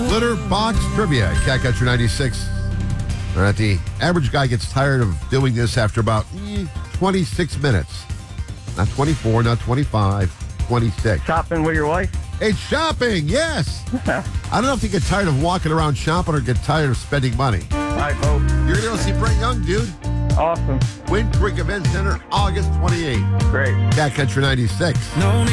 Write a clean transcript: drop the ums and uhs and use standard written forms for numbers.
Litter Box Trivia, Cat Country 96. All right, the average guy gets tired of doing this after about 26 minutes. Not 24, not 25, 26. Shopping with your wife? It's shopping, yes. I don't know if you get tired of walking around shopping or get tired of spending money. I hope. You're going to go see Brett Young, dude. Awesome. Wind Creek Event Center, August 28th. Great. Cat Country 96. No